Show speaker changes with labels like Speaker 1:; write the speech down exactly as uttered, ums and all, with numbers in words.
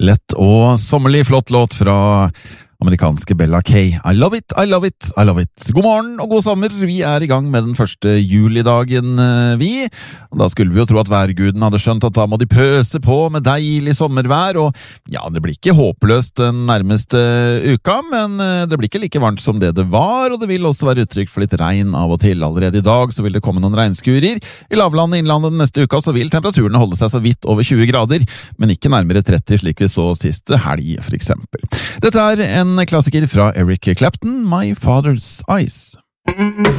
Speaker 1: Lett og sommerlig flott låt fra amerikanske Bella K. I love it, I love it, I love it. God morgen og god sommer. Vi er i gang med den første julidagen, vi. Og da skulle vi jo tro at værguden hadde skjønt at da må de pøse på med deilig sommervær, og ja, det blir ikke håpløst den nærmeste uka, men det blir ikke like varmt som det det var, og det vil også være uttrykk for litt regn av og til. Allerede i dag så vil det komme noen regnskurer. I lavlandet innlandet den neste uka så vil temperaturene holde seg så vidt over tjue grader, men ikke nærmere tretti slik vi så siste helg, for eksempel. Dette er en En klassiker fra Eric Clapton, My Father's Eyes.